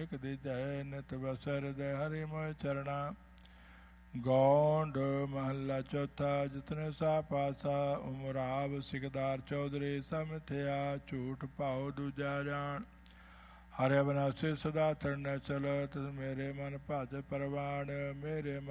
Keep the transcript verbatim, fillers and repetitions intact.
ਇਕ ਦੀਜੈ ਨਿਤ ਬਸੈ ਹਿਰਦੈ ਹਰਿ ਮੋਹਿ ਚਰਣਾ। ਗੌਂਡ ਮਹੱਲਾ ਚੌਥਾ। ਜਿਤਨੇ ਸਾ ਪਾਸਾ ਉਮਰਾਵ ਸਿਕਦਾਰ ਚੌਧਰੀ ਸਮਿਥਿਆ ਝੂਠ ਭਾਉ ਦੂਜਾ ਜਾਣ। ਹਰਿ ਅਬਨਾਸੀ ਸਦਾ ਤਰਨੈ ਚਲ ਤਿਸ ਮੇਰੇ ਮਨ ਭਜ ਪ੍ਰਵਾਣ। ਮੇਰੇ